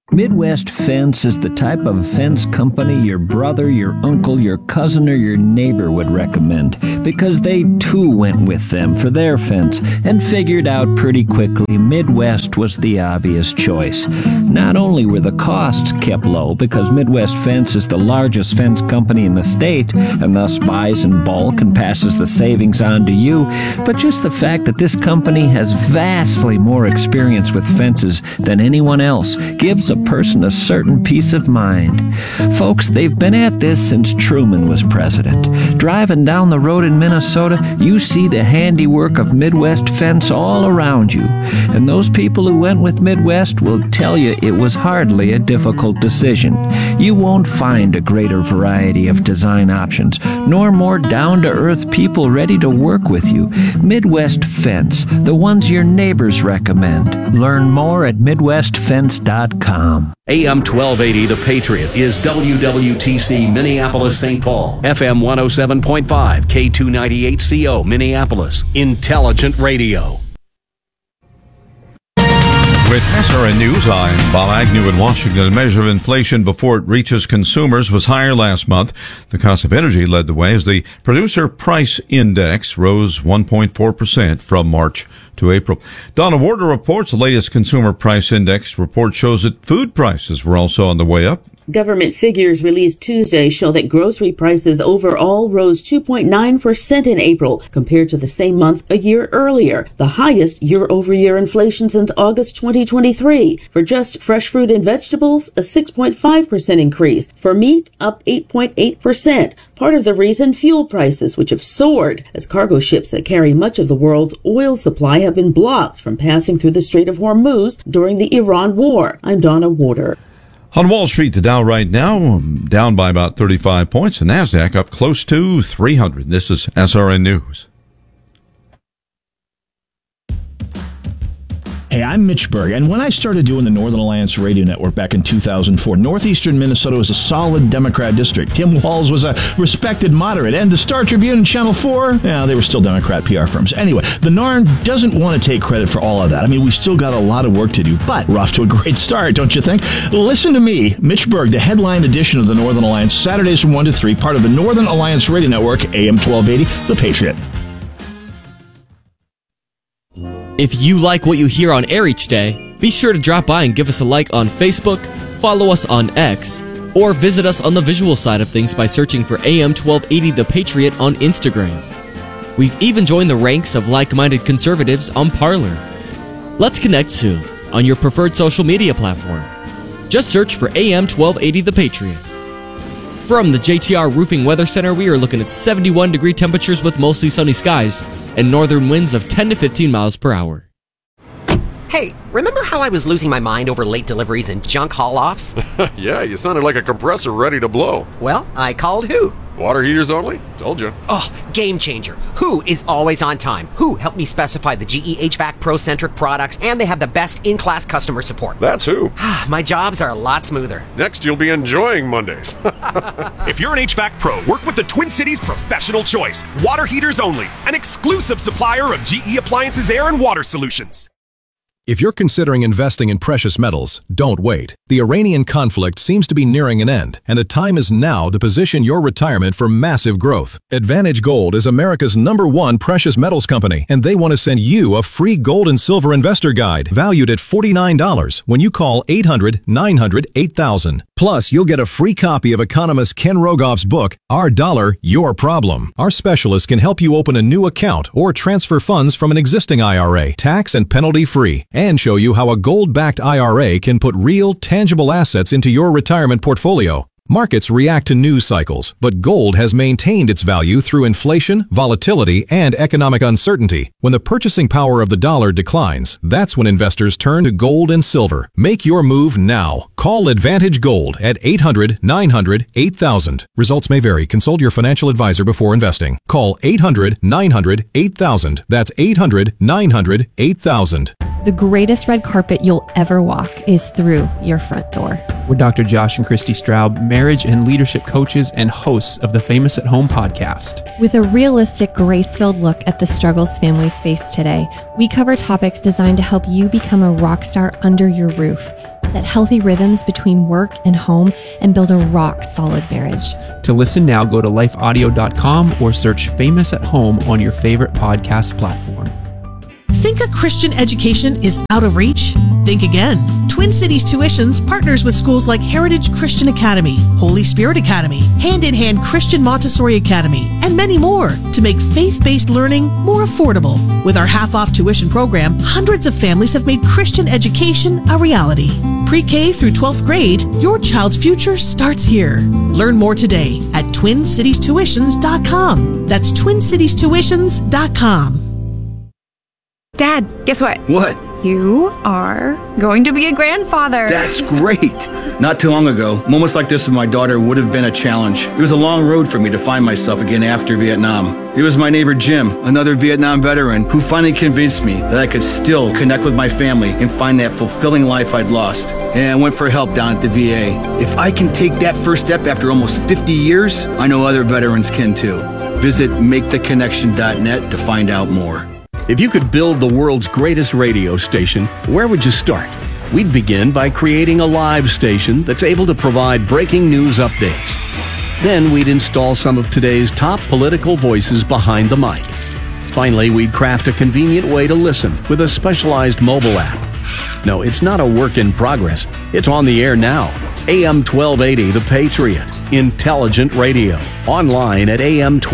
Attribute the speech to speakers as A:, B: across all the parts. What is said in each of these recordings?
A: Midwest Fence is the type of fence company your brother, your uncle, your cousin, or your neighbor would recommend, because they too went with them for their fence and figured out pretty quickly Midwest was the obvious choice. Not only were the costs kept low, because Midwest Fence is the largest fence company in the state and thus buys in bulk and passes the savings on to you, but just the fact that this company has vastly more experience with fences than anyone else gives a person a certain peace of mind. Folks, they've been at this since Truman was president. Driving down the road in Minnesota, you see the handiwork of Midwest Fence all around you. And those people who went with Midwest will tell you it was hardly a difficult decision. You won't find a greater variety of design options, nor more down-to-earth people ready to work with you. Midwest Fence, the ones your neighbors recommend. Learn more at MidwestFence.com.
B: AM 1280 The Patriot is WWTC Minneapolis-St. Paul, FM 107.5, K298CO Minneapolis, Intelligent Radio.
C: With SRN News, I'm Bob Agnew in Washington. The measure of inflation before it reaches consumers was higher last month. The cost of energy led the way as the Producer Price Index rose 1.4% from March to April. Donna Warder reports the latest Consumer Price Index report shows that food prices were also on the way up.
D: Government figures released Tuesday show that grocery prices overall rose 2.9% in April compared to the same month a year earlier, the highest year-over-year inflation since August 2023. For just fresh fruit and vegetables, a 6.5% increase. For meat, up 8.8%. Part of the reason, fuel prices, which have soared as cargo ships that carry much of the world's oil supply have been blocked from passing through the Strait of Hormuz during the Iran war. I'm Donna Warder.
C: On Wall Street, the Dow right now down by about 35 points. The NASDAQ up close to 300. This is SRN News.
E: Hey, I'm Mitch Berg, and when I started doing the Northern Alliance Radio Network back in 2004, northeastern Minnesota was a solid Democrat district. Tim Walz was a respected moderate, and the Star Tribune and Channel 4, they were still Democrat PR firms. Anyway, the NARN doesn't want to take credit for all of that. I mean, we still got a lot of work to do, but we're off to a great start, don't you think? Listen to me, Mitch Berg, the headline edition of the Northern Alliance, Saturdays from 1 to 3, part of the Northern Alliance Radio Network, AM 1280, The Patriot.
F: If you like what you hear on air each day, be sure to drop by and give us a like on Facebook, follow us on X, or visit us on the visual side of things by searching for AM 1280 The Patriot on Instagram. We've even joined the ranks of like-minded conservatives on Parler. Let's connect soon on your preferred social media platform. Just search for AM 1280 The Patriot. From the JTR Roofing Weather Center, we are looking at 71-degree temperatures with mostly sunny skies and northern winds of 10 to 15 miles per hour.
G: Hey, remember how I was losing my mind over late deliveries and junk haul-offs?
H: Yeah, you sounded like a compressor ready to blow.
G: Well, I called Who.
H: Water heaters only? Told you.
G: Oh, game changer. Who is always on time. Who helped me specify the GE HVAC Pro-centric products, and they have the best in-class customer support.
H: That's Who.
G: My jobs are a lot smoother.
H: Next, you'll be enjoying Mondays.
I: If you're an HVAC pro, work with the Twin Cities Professional Choice. Water heaters only. An exclusive supplier of GE Appliances Air and Water Solutions.
J: If you're considering investing in precious metals, don't wait. The Iranian conflict seems to be nearing an end, and the time is now to position your retirement for massive growth. Advantage Gold is America's #1 precious metals company, and they want to send you a free gold and silver investor guide valued at $49 when you call 800-900-8000. Plus, you'll get a free copy of economist Ken Rogoff's book, Our Dollar, Your Problem. Our specialists can help you open a new account or transfer funds from an existing IRA, tax and penalty free, and show you how a gold-backed IRA can put real, tangible assets into your retirement portfolio. Markets react to news cycles, but gold has maintained its value through inflation, volatility, and economic uncertainty. When the purchasing power of the dollar declines, that's when investors turn to gold and silver. Make your move now. Call Advantage Gold at 800-900-8000. Results may vary. Consult your financial advisor before investing. Call 800-900-8000. That's 800-900-8000.
K: The greatest red carpet you'll ever walk is through your front door.
L: We're Dr. Josh and Christy Straub, marriage and leadership coaches and hosts of the Famous at Home podcast.
K: With a realistic, grace-filled look at the struggles families face today, we cover topics designed to help you become a rock star under your roof. set healthy rhythms between work and home, and build a rock-solid marriage.
L: To listen now, go to lifeaudio.com or search Famous at Home on your favorite podcast platform.
M: Think a Christian education is out of reach? Think again. Twin Cities Tuitions partners with schools like Heritage Christian Academy, Holy Spirit Academy, Hand in Hand Christian Montessori Academy, and many more to make faith-based learning more affordable. With our half-off tuition program, hundreds of families have made Christian education a reality. Pre-K through 12th grade, your child's future starts here. Learn more today at TwinCitiesTuitions.com. That's TwinCitiesTuitions.com.
N: Dad, guess what?
O: What?
N: You are going to be a grandfather.
O: That's great. Not too long ago, moments like this with my daughter would have been a challenge. It was a long road for me to find myself again after Vietnam. It was my neighbor Jim, another Vietnam veteran, who finally convinced me that I could still connect with my family and find that fulfilling life I'd lost. And I went for help down at the VA. If I can take that first step after almost 50 years, I know other veterans can too. Visit MakeTheConnection.net to find out more.
B: If you could build the world's greatest radio station, where would you start? We'd begin by creating a live station that's able to provide breaking news updates. Then we'd install some of today's top political voices behind the mic. Finally, we'd craft a convenient way to listen with a specialized mobile app. No, it's not a work in progress. It's on the air now. AM 1280 The Patriot. Intelligent radio. Online at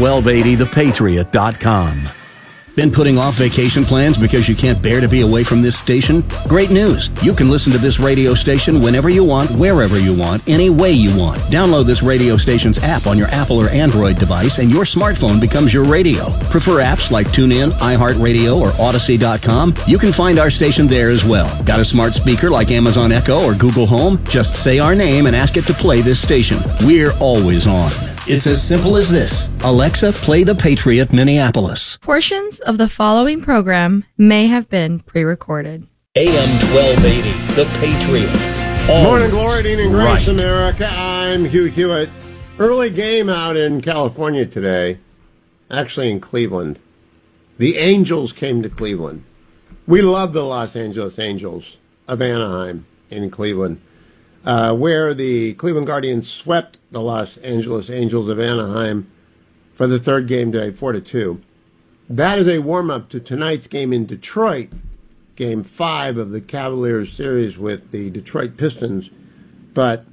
B: am1280thepatriot.com. Been putting off vacation plans because you can't bear to be away from this station? Great news! You can listen to this radio station whenever you want, wherever you want, any way you want. Download this radio station's app on your Apple or Android device and your smartphone becomes your radio. Prefer apps like TuneIn, iHeartRadio, or Odyssey.com? You can find our station there as well. Got a smart speaker like Amazon Echo or Google Home? Just say our name and ask it to play this station. We're always on. It's as simple as this. Alexa, play The Patriot Minneapolis.
K: Portions of the following program may have been pre-recorded.
B: AM 1280, The Patriot.
P: Morning glory, evening grace,
B: right.
P: America. I'm Hugh Hewitt. Early game out in California today, actually in Cleveland. The Angels came to Cleveland. We love the Los Angeles Angels of Anaheim in Cleveland, where the Cleveland Guardians swept the Los Angeles Angels of Anaheim for the third game today, 4-2. That is a warm-up to tonight's game in Detroit, Game 5 of the Cavaliers series with the Detroit Pistons. But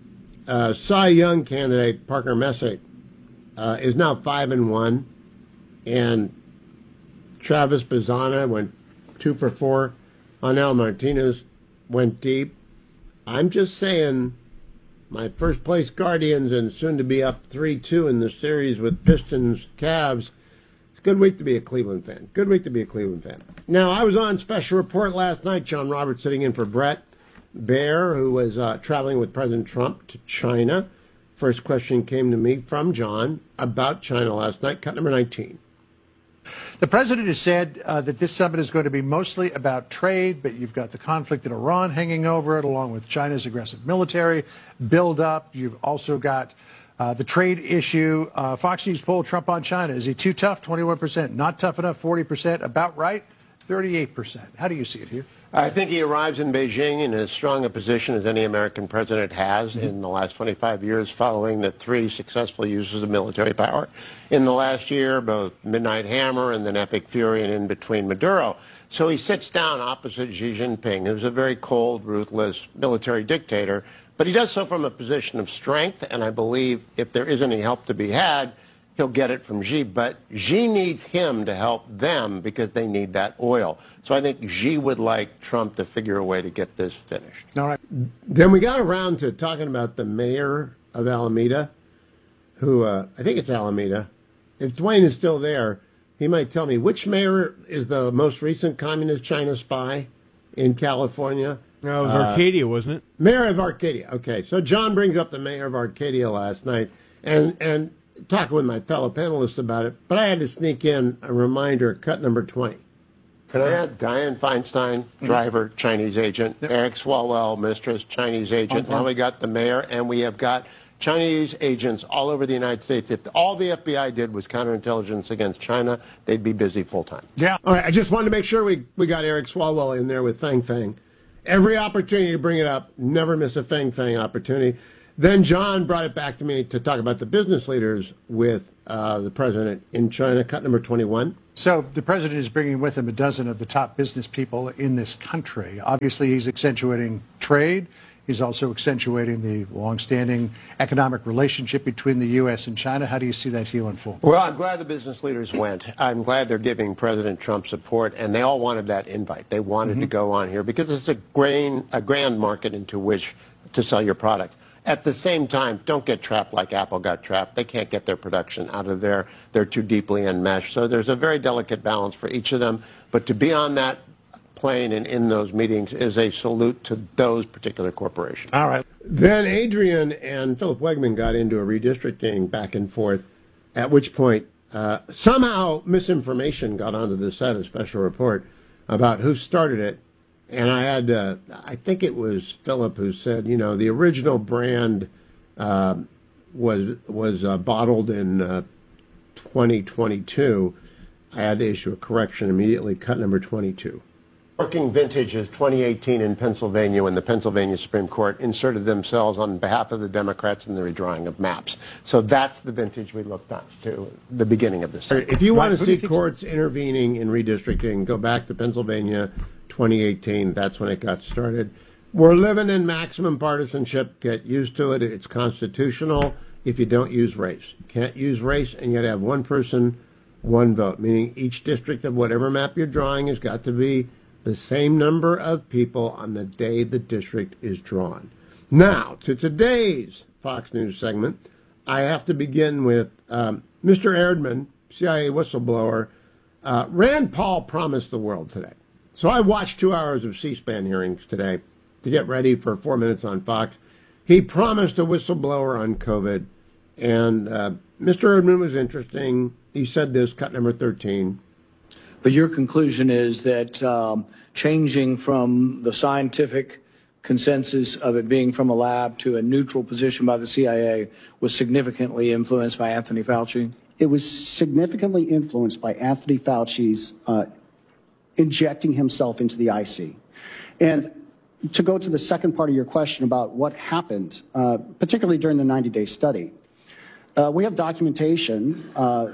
P: Cy Young candidate Parker Messick is now 5-1, and Travis Bazzana went 2 for 4. Anel Martinez went deep. I'm just saying, my first place Guardians and soon to be up 3-2 in the series with Pistons Cavs. It's a good week to be a Cleveland fan. Good week to be a Cleveland fan. Now, I was on Special Report last night. John Roberts sitting in for Brett Baer, who was traveling with President Trump to China. First question came to me from John about China last night, cut number 19.
Q: The president has said that this summit is going to be mostly about trade, but you've got the conflict in Iran hanging over it, along with China's aggressive military buildup. You've also got the trade issue. Fox News poll, Trump on China. Is he too tough? 21%. Not tough enough? 40%. About right? 38%. How do you see it here?
P: I think he arrives in Beijing in as strong a position as any American president has in the last 25 years, following the 3 successful uses of military power in the last year, both Midnight Hammer and then Epic Fury, and in between Maduro. So he sits down opposite Xi Jinping, who's a very cold, ruthless military dictator, but he does so from a position of strength, and I believe if there is any help to be had, he'll get it from Xi, but Xi needs him to help them because they need that oil. So I think Xi would like Trump to figure a way to get this finished.
Q: All right.
P: Then we got around to talking about the mayor of Alameda, who, I think it's Alameda. If Dwayne is still there, he might tell me which mayor is the most recent communist China spy in California.
R: No, it was Arcadia, wasn't it?
P: Mayor of Arcadia. Okay, so John brings up the mayor of Arcadia last night, and talking with my fellow panelists about it, but I had to sneak in a reminder, cut number 20. Can I add Dianne Feinstein, driver, Chinese agent, Eric Swalwell, mistress, Chinese agent. Now we got the mayor, and we have got Chinese agents all over the United States. If all the FBI did was counterintelligence against China, they'd be busy full time.
Q: Yeah.
P: All right, I just wanted to make sure we got Eric Swalwell in there with Fang Fang. Every opportunity to bring it up, never miss a fang opportunity. Then John brought it back to me to talk about the business leaders with the president in China, cut number 21.
Q: So the president is bringing with him a dozen of the top business people in this country. Obviously, he's accentuating trade. He's also accentuating the longstanding economic relationship between the U.S. and China. How do you see that, Hugh, unfold?
P: Well, I'm glad the business leaders went. I'm glad they're giving President Trump support, and they all wanted that invite. They wanted to go on here because it's a grand market into which to sell your product. At the same time, don't get trapped like Apple got trapped. They can't get their production out of there. They're too deeply enmeshed. So there's a very delicate balance for each of them. But to be on that plane and in those meetings is a salute to those particular corporations.
Q: All right.
P: Then Adrian and Philip Wegman got into a redistricting back and forth, at which point somehow misinformation got onto the set of Special Report about who started it. And I had, I think it was Philip who said, you know, the original brand was bottled in 2022. I had to issue a correction immediately, cut number 22. Working vintage is 2018 in Pennsylvania when the Pennsylvania Supreme Court inserted themselves on behalf of the Democrats in the redrawing of maps. So that's the vintage we looked at to the beginning of this. If you want to see courts intervening in redistricting, go back to Pennsylvania 2018. That's when it got started. We're living in maximum partisanship. Get used to it. It's constitutional if you don't use race. You can't use race and yet have one person, one vote, meaning each district of whatever map you're drawing has got to be the same number of people on the day the district is drawn. Now, to today's Fox News segment, I have to begin with Mr. Erdman, CIA whistleblower. Rand Paul promised the world today. So I watched 2 hours of C-SPAN hearings today to get ready for 4 Minutes on Fox. He promised a whistleblower on COVID, and Mr. Erdman was interesting. He said this, cut number 13.
S: But your conclusion is that changing from the scientific consensus of it being from a lab to a neutral position by the CIA was significantly influenced by Anthony Fauci?
T: It was significantly influenced by Anthony Fauci's injecting himself into the IC. And to go to the second part of your question about what happened, particularly during the 90-day study, we have documentation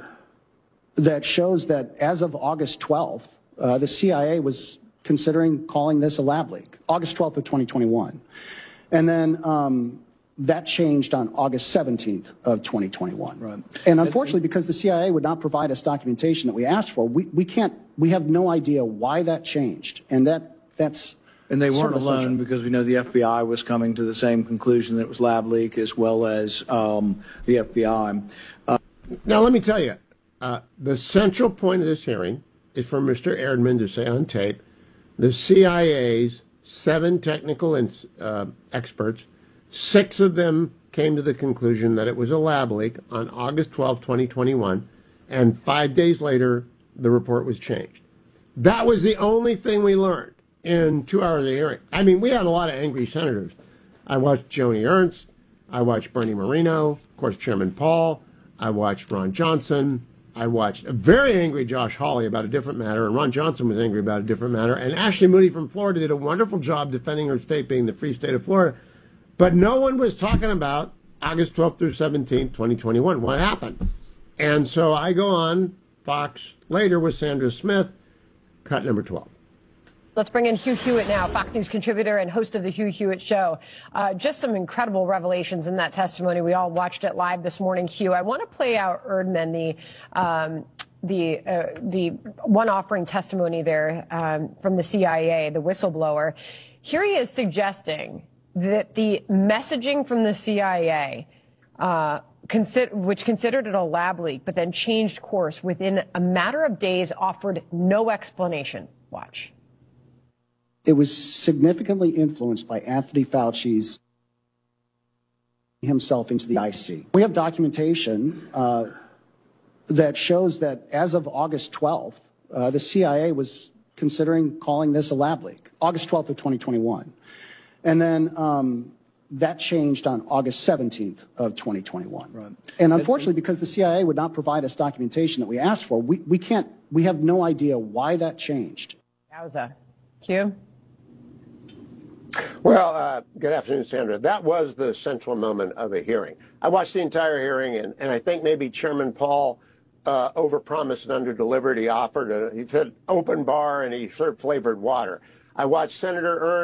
T: that shows that as of August 12th, the CIA was considering calling this a lab leak, August 12th of 2021. And then that changed on August 17th of 2021. Right. And unfortunately, because the CIA would not provide us documentation that we asked for, we have no idea why that changed. And that's...
S: And they weren't alone, because we know the FBI was coming to the same conclusion that it was lab leak, as well as the FBI.
P: Now, let me tell you, the central point of this hearing is for Mr. Erdman to say on tape, the CIA's 7 technical experts, 6 of them came to the conclusion that it was a lab leak on August 12, 2021, and 5 days later, the report was changed. That was the only thing we learned in 2 hours of hearing. I mean, we had a lot of angry senators. I watched Joni Ernst. I watched Bernie Moreno, of course, Chairman Paul. I watched Ron Johnson. I watched a very angry Josh Hawley about a different matter, and Ron Johnson was angry about a different matter, and Ashley Moody from Florida did a wonderful job defending her state being the free state of Florida. But no one was talking about August 12th through 17th, 2021. What happened? And so I go on Fox later with Sandra Smith, cut number 12.
U: Let's bring in Hugh Hewitt now, Fox News contributor and host of the Hugh Hewitt Show. Just some incredible revelations in that testimony. We all watched it live this morning, Hugh. I want to play out Erdman, the one offering testimony there from the CIA, the whistleblower. Here he is suggesting that the messaging from the CIA, which considered it a lab leak, but then changed course within a matter of days, offered no explanation. Watch.
T: It was significantly influenced by Anthony Fauci's himself into the IC. We have documentation that shows that as of August 12th, the CIA was considering calling this a lab leak, August 12th of 2021. And then that changed on August 17th of 2021. Right. And unfortunately, because the CIA would not provide us documentation that we asked for, we have no idea why that changed.
U: Yowza. Hugh?
P: Well, good afternoon, Sandra. That was the central moment of a hearing. I watched the entire hearing, and I think maybe Chairman Paul overpromised and underdelivered. He said open bar, and he served flavored water. I watched Senator Ernst